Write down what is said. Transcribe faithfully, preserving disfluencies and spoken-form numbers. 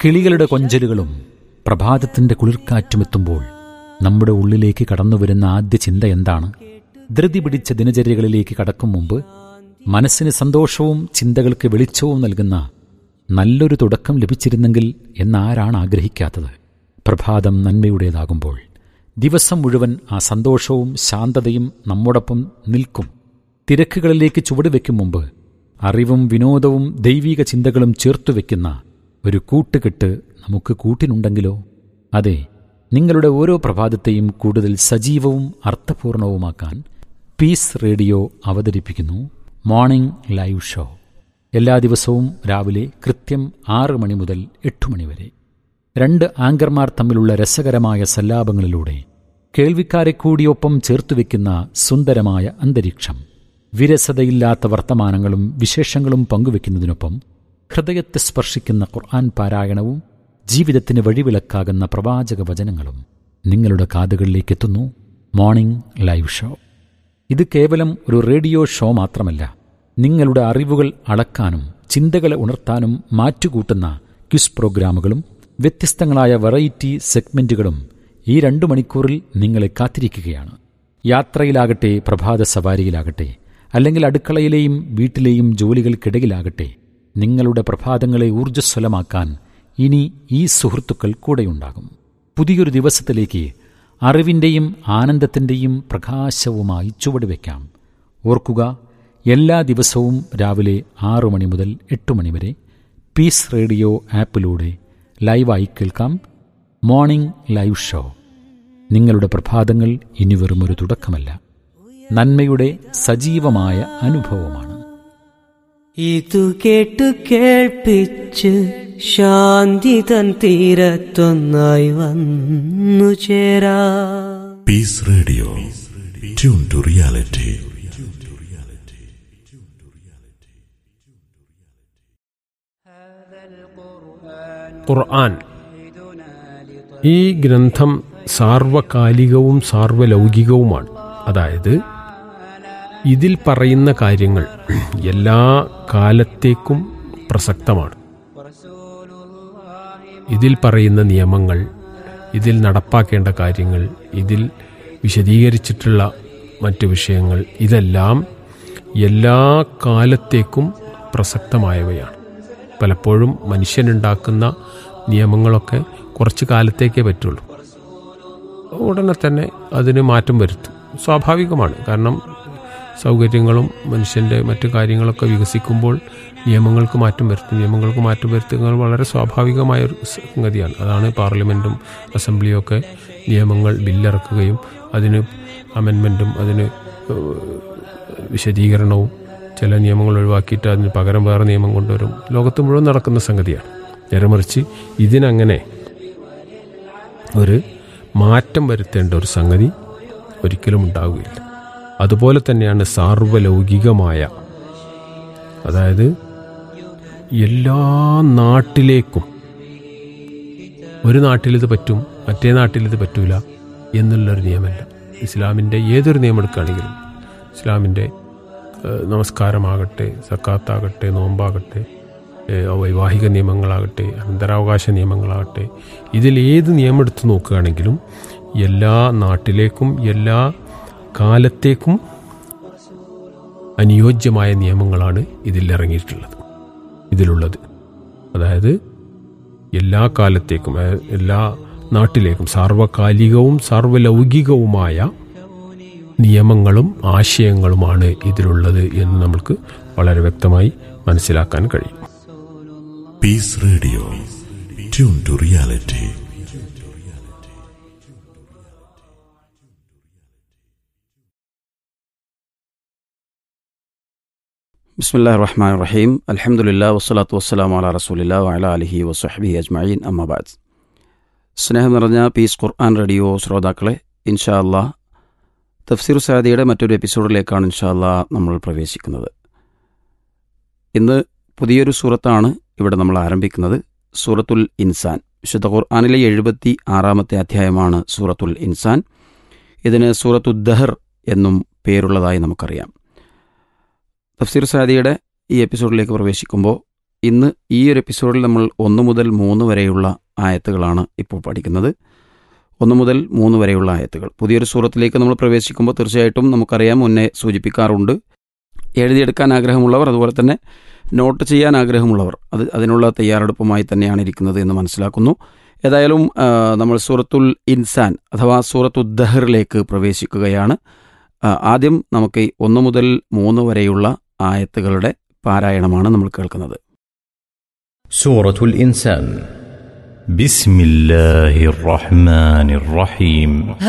കിളികളുടെ കൊഞ്ചലുകളും പ്രഭാതത്തിൻ്റെ കുളിർക്കാറ്റുമെത്തുമ്പോൾ നമ്മുടെ ഉള്ളിലേക്ക് കടന്നുവരുന്ന ആദ്യ ചിന്ത എന്താണ്? ധൃതി പിടിച്ച ദിനചര്യകളിലേക്ക് കടക്കും മുമ്പ് മനസ്സിന് സന്തോഷവും ചിന്തകൾക്ക് വെളിച്ചവും നൽകുന്ന നല്ലൊരു തുടക്കം ലഭിച്ചിരുന്നെങ്കിൽ എന്നാരാണ് ആഗ്രഹിക്കാത്തത്? പ്രഭാതം നന്മയുടേതാകുമ്പോൾ ദിവസം മുഴുവൻ ആ സന്തോഷവും ശാന്തതയും നമ്മോടൊപ്പം നിൽക്കും. തിരക്കുകളിലേക്ക് ചുവടുവെക്കും മുമ്പ് അറിവും വിനോദവും ദൈവിക ചിന്തകളും ചേർത്തുവെക്കുന്ന ഒരു കൂട്ടുകെട്ട് നമുക്ക് കൂട്ടിനുണ്ടെങ്കിലോ? അതെ, നിങ്ങളുടെ ഓരോ പ്രഭാതത്തെയും കൂടുതൽ സജീവവും അർത്ഥപൂർണവുമാക്കാൻ പീസ് റേഡിയോ അവതരിപ്പിക്കുന്നു മോർണിംഗ് ലൈവ് ഷോ. എല്ലാ ദിവസവും രാവിലെ കൃത്യം ആറ് മണി മുതൽ എട്ട് മണി വരെ രണ്ട് ആങ്കർമാർ തമ്മിലുള്ള രസകരമായ സല്ലാപങ്ങളിലൂടെ കേൾവിക്കാരെ കൂടിയൊപ്പം ചേർത്തുവെക്കുന്ന സുന്ദരമായ അന്തരീക്ഷം. വിരസതയില്ലാത്ത വർത്തമാനങ്ങളും വിശേഷങ്ങളും പങ്കുവെക്കുന്നതിനൊപ്പം ഹൃദയത്തെ സ്പർശിക്കുന്ന ഖുർആൻ പാരായണവും ജീവിതത്തിന് വഴിവിളക്കാകുന്ന പ്രവാചക വചനങ്ങളും നിങ്ങളുടെ കാതുകളിലേക്കെത്തുന്നു. Morning live show. ഇത് കേവലം ഒരു റേഡിയോ ഷോ മാത്രമല്ല, നിങ്ങളുടെ അറിവുകൾ അളക്കാനും ചിന്തകളെ ഉണർത്താനും മാറ്റുകൂട്ടുന്ന ക്വിസ് പ്രോഗ്രാമുകളും വ്യത്യസ്തങ്ങളായ വെറൈറ്റി സെഗ്മെന്റുകളും ഈ രണ്ടു മണിക്കൂറിൽ നിങ്ങളെ കാത്തിരിക്കുകയാണ്. യാത്രയിലാകട്ടെ, പ്രഭാത സവാരിയിലാകട്ടെ, അല്ലെങ്കിൽ അടുക്കളയിലെയും വീട്ടിലെയും ജോലികൾക്കിടയിലാകട്ടെ, നിങ്ങളുടെ പ്രഭാതങ്ങളെ ഊർജ്ജസ്വലമാക്കാൻ ഇനി ഈ സുഹൃത്തുക്കൾ കൂടെയുണ്ടാകും. പുതിയൊരു ദിവസത്തിലേക്ക് അറിവിൻ്റെയും ആനന്ദത്തിൻ്റെയും പ്രകാശവുമായി ചുവടുവെക്കാം. ഓർക്കുക, എല്ലാ ദിവസവും രാവിലെ ആറു മണി മുതൽ എട്ട് മണി വരെ പീസ് റേഡിയോ ആപ്പിലൂടെ ലൈവായി കേൾക്കാം. Morning live show. നിങ്ങളുടെ പ്രഭാതങ്ങൾ ഇനി വെറുമൊരു തുടക്കമല്ല, നന്മയുടെ സജീവമായ അനുഭവമാണ്. ഇതു കേട്ടു കേൾപ്പിച്ച് ശാന്തി തൻ തീരത്തൊന്നായി വന്നു ചേരാ. Piece radio, tune to reality. ഖുർആൻ ഈ ഗ്രന്ഥം സാർവകാലികവും സാർവലൗകികവുമാണ്. അതായത് ഇതിൽ പറയുന്ന കാര്യങ്ങൾ എല്ലാ കാലത്തേക്കും പ്രസക്തമാണ്. ഇതിൽ പറയുന്ന നിയമങ്ങൾ, ഇതിൽ നടപ്പാക്കേണ്ട കാര്യങ്ങൾ, ഇതിൽ വിശദീകരിച്ചിട്ടുള്ള മറ്റു വിഷയങ്ങൾ, ഇതെല്ലാം എല്ലാ കാലത്തേക്കും പ്രസക്തമായവയാണ്. പലപ്പോഴും മനുഷ്യനുണ്ടാക്കുന്ന നിയമങ്ങളൊക്കെ കുറച്ച് കാലത്തേക്കേ പറ്റുള്ളൂ. ഉടനെ തന്നെ അതിന് മാറ്റം വരുത്തും. സ്വാഭാവികമാണ്. കാരണം സൗകര്യങ്ങളും മനുഷ്യൻ്റെ മറ്റു കാര്യങ്ങളൊക്കെ വികസിക്കുമ്പോൾ നിയമങ്ങൾക്ക് മാറ്റം വരുത്തും. നിയമങ്ങൾക്ക് മാറ്റം വരുത്തുന്നത് വളരെ സ്വാഭാവികമായൊരു സംഗതിയാണ്. അതാണ് പാർലമെൻറ്റും അസംബ്ലിയും ഒക്കെ നിയമങ്ങൾ ബില്ലിറക്കുകയും അതിന് അമെൻമെൻറ്റും അതിന് വിശദീകരണവും ചില നിയമങ്ങൾ ഒഴിവാക്കിയിട്ട് അതിന് പകരം വേറെ നിയമം കൊണ്ടുവരും. ലോകത്ത് മുഴുവൻ നടക്കുന്ന സംഗതിയാണ്. നേരെമറിച്ച് ഇതിനങ്ങനെ ഒരു മാറ്റം വരുത്തേണ്ട ഒരു സംഗതി ഒരിക്കലും ഉണ്ടാവുകയില്ല. അതുപോലെ തന്നെയാണ് സാർവലൗകികമായ, അതായത് എല്ലാ നാട്ടിലേക്കും, ഒരു നാട്ടിലിത് പറ്റും മറ്റേ നാട്ടിലിത് പറ്റൂല എന്നുള്ളൊരു നിയമമല്ല. ഇസ്ലാമിൻ്റെ ഏതൊരു നിയമം എടുക്കുകയാണെങ്കിലും, ഇസ്ലാമിൻ്റെ നമസ്കാരമാകട്ടെ, സക്കാത്താകട്ടെ, നോമ്പാകട്ടെ, വൈവാഹിക നിയമങ്ങളാകട്ടെ, അനന്തരാവകാശ നിയമങ്ങളാകട്ടെ, ഇതിൽ ഏത് നിയമം എടുത്ത് നോക്കുകയാണെങ്കിലും എല്ലാ നാട്ടിലേക്കും എല്ലാ കാലത്തേക്കും അനുയോജ്യമായ നിയമങ്ങളാണ് ഇതിൽ ഇറങ്ങിയിട്ടുള്ളത്, ഇതിലുള്ളത്. അതായത് എല്ലാ കാലത്തേക്കും എല്ലാ നാട്ടിലേക്കും സാർവകാലികവും സാർവലൗകികവുമായ നിയമങ്ങളും ആശയങ്ങളുമാണ് ഇതിലുള്ളത് എന്ന് നമുക്ക് വളരെ വ്യക്തമായി മനസ്സിലാക്കാൻ കഴിയും. Piece radio, tune to reality. ബിസ്മില്ലാഹിർ റഹ്മാനിർ റഹീം. അൽഹംദുലില്ലാഹി വസ്സലാത്തു വസ്സലാമു അലാ റസൂലില്ലാഹി വഅലാ ആലിഹി വസ്വഹ്ബിഹി അജ്മഈൻ. അമ്മാ ബഅദ്. സ്നേഹം നിറഞ്ഞ പീസ് ഖുർആൻ റേഡിയോ ശ്രോതാക്കളെ, ഇൻഷാ അല്ലാഹ് തഫ്സീർ സഅദിയുടെ മറ്റൊരു എപ്പിസോഡിലേക്കാണ് ഇൻഷാ അല്ലാഹ് നമ്മൾ പ്രവേശിക്കുന്നത്. ഇന്ന് പുതിയൊരു സൂറത്താണ് ഇവിടെ നമ്മൾ ആരംഭിക്കുന്നത്. സൂറത്തുൽ ഇൻസാൻ. വിശുദ്ധ ഖുർആനിലെ എഴുപത്തി ആറാമത്തെ അധ്യായമാണ് സൂറത്തുൽ ഇൻസാൻ. ഇതിന് സൂറത്തുദ്ദഹർ എന്നും പേരുള്ളതായി നമുക്കറിയാം. തഫ്സീർ സഅദിയുടെ ഈ എപ്പിസോഡിലേക്ക് പ്രവേശിക്കുമ്പോൾ ഇന്ന് ഈ ഒരു എപ്പിസോഡിൽ നമ്മൾ ഒന്ന് മുതൽ മൂന്ന് വരെയുള്ള ആയത്തുകളാണ് ഇപ്പോൾ പഠിക്കുന്നത്. ഒന്ന് മുതൽ മൂന്ന് വരെയുള്ള ആയത്തുകൾ. പുതിയൊരു സൂറത്തിലേക്ക് നമ്മൾ പ്രവേശിക്കുമ്പോൾ തീർച്ചയായിട്ടും നമുക്കറിയാം, മുന്നേ സൂചിപ്പിക്കാറുണ്ട്, എഴുതിയെടുക്കാൻ ആഗ്രഹമുള്ളവർ അതുപോലെ തന്നെ നോട്ട് ചെയ്യാൻ ആഗ്രഹമുള്ളവർ അത് അതിനുള്ള തയ്യാറെടുപ്പുമായി തന്നെയാണ് ഇരിക്കുന്നത് എന്ന് മനസ്സിലാക്കുന്നു. ഏതായാലും നമ്മൾ സൂറത്തുൽ ഇൻസാൻ അഥവാ സൂറത്തുൽ ദഹറിലേക്ക് പ്രവേശിക്കുകയാണ്. ആദ്യം നമുക്ക് ഒന്ന് മുതൽ മൂന്ന് വരെയുള്ള ആയത്തുകളുടെ പാരായണമാണ് നമ്മൾ കേൾക്കുന്നത്. സൂറത്തുൽ ഇൻസാൻ. ബിസ്മില്ലാഹിർ റഹ്മാനിർ റഹീം.